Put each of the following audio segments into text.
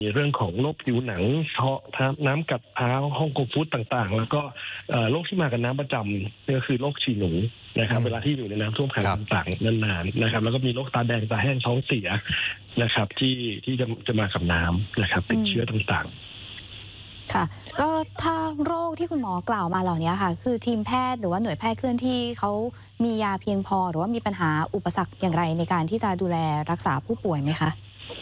เรื่องของโรคผิวหนังน้ำกัดเท้าฮ่องกงฟู้ดต่างๆแล้วก็โรคที่มากับน้ำประจำนี่ก็คือโรคฉี่หนูนะครับเวลาที่อยู่ในน้ำท่วมขังต่างๆนานๆนะครับแล้วก็มีโรคตาแดงตาแห้งท้องเสียนะครับที่จะมากับน้ำนะครับติดเชื้อต่างๆค่ะก็ถ้าโรคที่คุณหมอกล่าวมาเหล่านี้ค่ะคือทีมแพทย์หรือว่าหน่วยแพทย์เคลื่อนที่เขามียาเพียงพอหรือว่ามีปัญหาอุปสรรคอย่างไรในการที่จะดูแลรักษาผู้ป่วยไหมคะ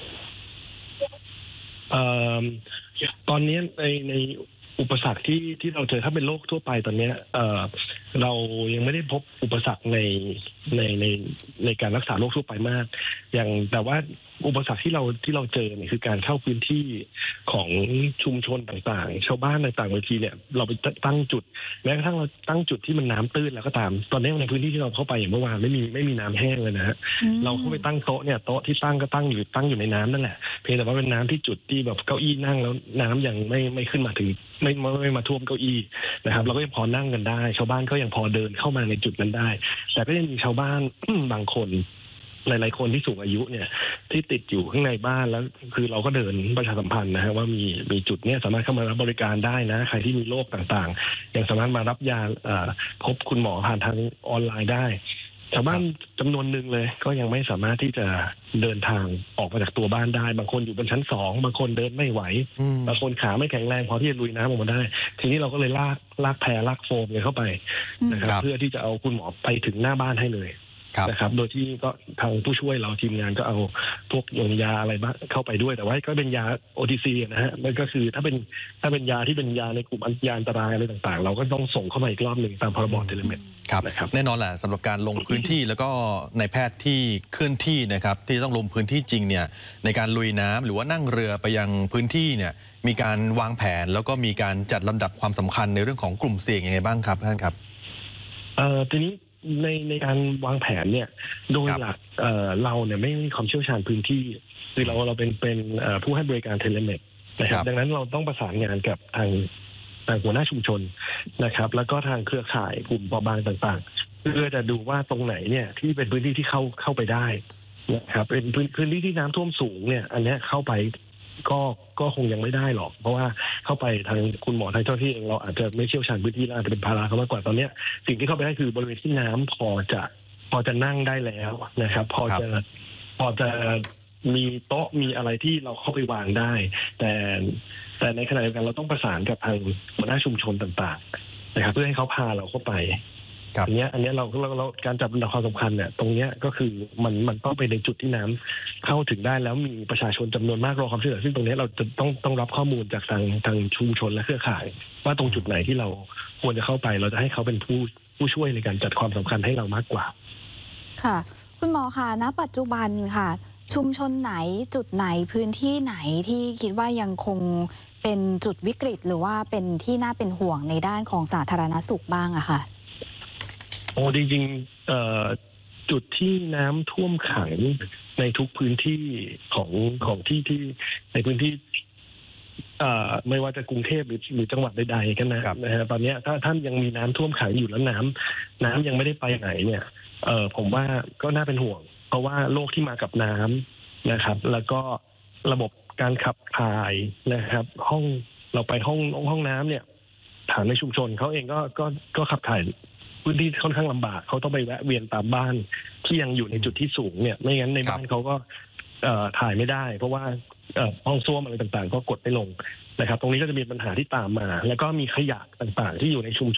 ตอนนี้ในอุปสรรคที่เราเจอถ้าเป็นโรคทั่วไปตอนนี้เรายังไม่ได้พบอุปสรรคในการรักษาโรคทั่วไปมากแต่ว่าอุปสรรคที่เราเจอเนี่ยคือการเข้าพื้นที่ของชุมชนต่างๆชาวบ้านต่างๆบางทีเนี่ยเราไปตั้งจุดแม้กระทั่งเราตั้งจุดที่มันน้ำตื้นแล้วก็ตามตอนนี้ในพื้นที่ที่เราเข้าไปอย่างเมื่อวานไม่มีน้ำแห้งเลยนะฮะเราเข้าไปตั้งโต๊ะเนี่ยโต๊ะที่ตั้งก็ตั้งอยู่ในน้ำนั่นแหละเพียงแต่ว่าเป็นน้ำที่จุดที่แบบเก้าอี้นั่งแล้วน้ำยังไม่ขึ้นมาถึงไม่มาท่วมเก้าอี้นะครับเราก็ยังพอนั่งกันได้ชาวบ้านก็ยังพอเดินเข้ามาในจุดนั้นได้แต่ก็ยังมีชาวบ้าน บางคนหลายๆคนที่สูงอายุเนี่ยที่ติดอยู่ข้างในบ้านแล้วคือเราก็เดินประชาสัมพันธ์นะฮะว่ามีจุดเนี้ยสามารถเข้ามารับบริการได้นะใครที่มีโรคต่างๆยังสามารถมารับยาพบคุณหมอผ่านทางออนไลน์ได้ชาวบ้านจำนวนหนึ่งเลยก็ยังไม่สามารถที่จะเดินทางออกมาจากตัวบ้านได้บางคนอยู่บนชั้น2บางคนเดินไม่ไหวบางคนขาไม่แข็งแรงพอที่จะลุยน้ำออกมาได้ทีนี้เราก็เลยลากแพลากโฟมเลยเข้าไปนะครับเพื่อที่จะเอาคุณหมอไปถึงหน้าบ้านให้เลยนะครับโดยที่ก็ทางผู้ช่วยเราทีมงานก็เอาพวกยาอะไรบ้างเข้าไปด้วยแต่ว่าก็เป็นยา OTC นะฮะมันก็คือถ้าเป็นยาที่เป็นยาในกลุ่มยาอันตรายอะไรต่างๆเราก็ต้องส่งเข้ามาอีกรอบหนึ่งตามพรบเทเลเมดครับแน่นอนแหละสำหรับการลงพื้นที่แล้วก็ในแพทย์ที่เคลื่อนที่นะครับที่ต้องลงพื้นที่จริงเนี่ยในการลุยน้ำหรือว่านั่งเรือไปยังพื้นที่เนี่ยมีการวางแผนแล้วก็มีการจัดลำดับความสำคัญในเรื่องของกลุ่มเสี่ยงยังไงบ้างครับท่านครับทีนี้ในการวางแผนเนี่ยโดยหลักเราเนี่ยไม่มีความเชี่ยวชาญพื้นที่คือเราเป็นผู้ให้บริการเทเลเมดนะครับดังนั้นเราต้องประสานงานกับทางหัวหน้าชุมชนนะครับแล้วก็ทางเครือข่ายกลุ่มเปราะบางต่างๆเพื่อจะดูว่าตรงไหนเนี่ยที่เป็นพื้นที่ที่เข้าไปได้นะครับเป็นพื้นที่ที่น้ำท่วมสูงเนี่ยอันนี้เข้าไปก็คงยังไม่ได้หรอกเพราะว่าเข้าไปทางคุณหมอทางเจ้าหน้าที่เองเราอาจจะไม่เชี่ยวชาญพื้นที่อาจจะเป็นภาระเขามากกว่าตอนนี้สิ่งที่เข้าไปได้คือบริเวณที่น้ำพอจะนั่งได้แล้วนะครับพอจะมีโต๊ะมีอะไรที่เราเข้าไปวางได้แต่ในขณะเดียวกันเราต้องประสานกับทางหัวหน้าชุมชนต่างๆนะครับเพื่อให้เขาพาเราเข้าไปอันนี้เราการจับลำดับความสำคัญเนี่ยตรงนี้ก็คือมันต้องไปในจุดที่น้ำเข้าถึงได้แล้วมีประชาชนจำนวนมากรอความช่วยเหลือซึ่งตรงนี้เราจะต้องรับข้อมูลจากทางชุมชนและเครือข่ายว่าตรงจุดไหนที่เราควรจะเข้าไปเราจะให้เขาเป็นผู้ช่วยในการจัดความสำคัญให้เรามากกว่าค่ะคุณหมอคะณปัจจุบันค่ะชุมชนไหนจุดไหนพื้นที่ไหนที่คิดว่ายังคงเป็นจุดวิกฤตหรือว่าเป็นที่น่าเป็นห่วงในด้านของสาธารณสุขบ้างอะค่ะจริงๆจุดที่น้ำท่วมขังในทุกพื้นที่ของที่ในพื้นที่ไม่ว่าจะกรุงเทพหรือจังหวัดใดๆกันนะฮะตอนนี้ถ้าท่านยังมีน้ำท่วมขังอยู่แล้วน้ำยังไม่ได้ไปไหนเนี่ยผมว่าก็น่าเป็นห่วงเพราะว่าโรคที่มากับน้ำนะครับแล้วก็ระบบการขับถ่ายนะครับเราไปห้องน้ำเนี่ยฐานในชุมชนเขาเองก็ขับถ่ายพื้นที่ค่อนข้างลำบากเขาต้องไปแวะเวียนตามบ้านที่ยังอยู่ในจุดที่สูงเนี่ยไม่งั้นในบ้านเขาก็ถ่ายไม่ได้เพราะว่าห้องส้วมอะไรต่างๆก็กดไม่ลงนะครับตรงนี้ก็จะมีปัญหาที่ตามมาแล้วก็มีขยะต่างๆที่อยู่ในชุม